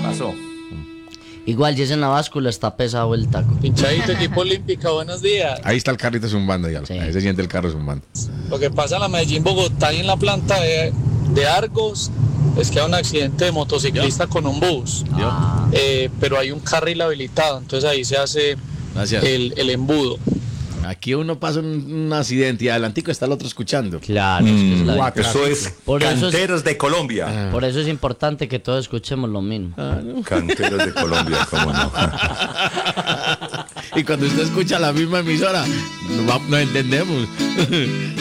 pasó. Igual, si es en la báscula, está pesado el taco. Pinchadito, equipo olímpica, buenos días. Ahí está el carrito zumbando ya. Sí. Ahí se siente el carro zumbando. Lo que pasa en la Medellín-Bogotá y en la planta de Argos es que hay un accidente de motociclista con un bus. Pero hay un carril habilitado, entonces ahí se hace Gracias. el embudo. Aquí uno pasa un accidente y adelantico está el otro escuchando. Claro, es que es la Eso es Por eso es- Canteros de Colombia. Por eso es importante que todos escuchemos lo mismo. Canteros de Colombia, cómo no. Y cuando usted escucha la misma emisora, no entendemos.